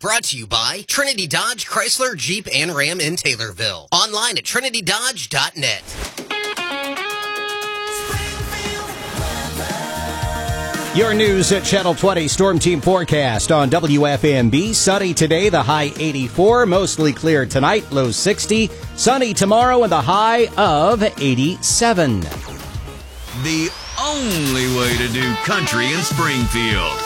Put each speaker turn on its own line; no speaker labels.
brought to you by Trinity Dodge, Chrysler, Jeep, and Ram in Taylorville. Online at trinitydodge.net.
Your news at Channel 20 Storm Team Forecast on WFMB. Sunny today, the high 84. Mostly clear tonight, low 60. Sunny tomorrow and the high of 87.
The only way to do country in Springfield.